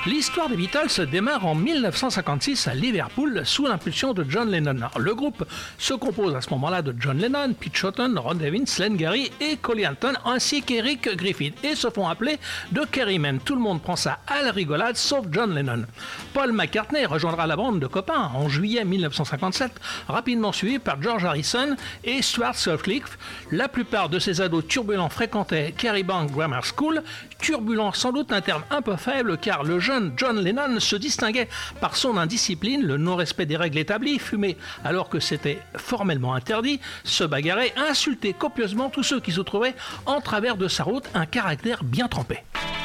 L'histoire des Beatles démarre en 1956 à Liverpool sous l'impulsion de John Lennon. Le groupe se compose à ce moment-là de John Lennon, Pete Shotton, Ron Nevin, Len Gary et Coley Hampton ainsi qu'Eric Griffith et se font appeler The Kerrymen. Tout le monde prend ça à la rigolade sauf John Lennon. Paul McCartney rejoindra la bande de copains en juillet 1957, rapidement suivi par George Harrison et Stuart Sutcliffe. La plupart de ces ados turbulents fréquentaient Carrybank Grammar School. Turbulent, sans doute un terme un peu faible car le jeune John Lennon se distinguait par son indiscipline, le non-respect des règles établies, fumer alors que c'était formellement interdit, se bagarrer, insulter copieusement tous ceux qui se trouvaient en travers de sa route, un caractère bien trempé.